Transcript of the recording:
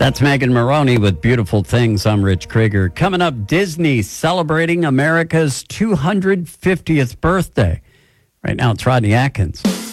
That's Megan Maroney with Beautiful Things. I'm Rich Krieger. Coming up, Disney celebrating America's 250th birthday. Right now, it's Rodney Atkins.